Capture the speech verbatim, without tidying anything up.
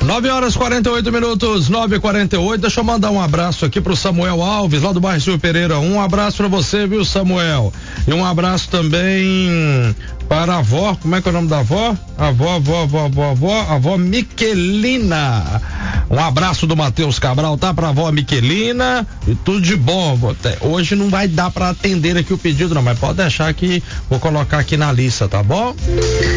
nove horas e quarenta e oito minutos, nove e quarenta e oito. Deixa eu mandar um abraço aqui pro Samuel Alves, lá do bairro Silvio Pereira. Um abraço pra você, viu, Samuel? E um abraço também para a avó. Como é que é o nome da avó? Avó, avó, avó, avó, avó, avó Miquelina. Um abraço do Matheus Cabral, tá? Pra avó Miquelina. E tudo de bom. Hoje não vai dar pra atender aqui o pedido, não, mas pode deixar que vou colocar aqui na lista, tá bom?